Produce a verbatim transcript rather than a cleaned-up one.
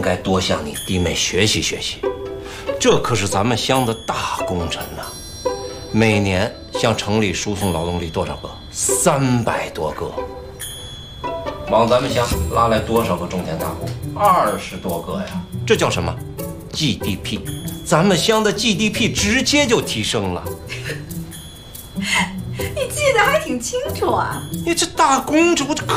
该多向你弟妹学习学习。这可是咱们乡的大工程呐！每年向城里输送劳动力多少个？三百多个。往咱们乡拉来多少个种田大户？二十多个呀！这叫什么 G D P？ 咱们乡的 G D P 直接就提升了。 你记得还挺清楚啊！ 你这大工程，我这